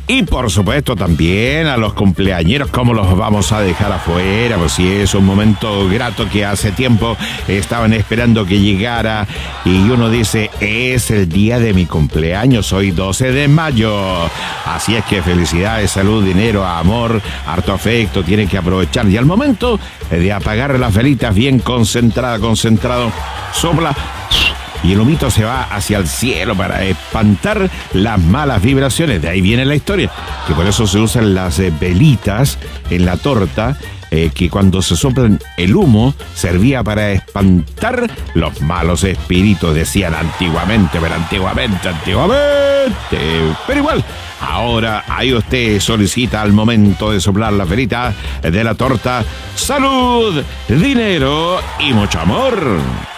Y por supuesto también a los cumpleañeros, ¿cómo los vamos a dejar afuera? Pues sí, es un momento grato que hace tiempo estaban esperando que llegara y uno dice, es el día de mi cumpleaños, hoy 12 de mayo. Así es que felicidades, salud, dinero, amor, harto afecto, tienen que aprovechar. Y al momento de apagar las velitas, bien concentrado, sopla y el humito se va hacia el cielo para espantar las malas vibraciones. De ahí viene la historia, que por eso se usan las velitas en la torta, que cuando se soplan el humo servía para espantar los malos espíritus, decían antiguamente. Pero igual, ahora ahí usted solicita al momento de soplar las velitas de la torta salud, dinero y mucho amor.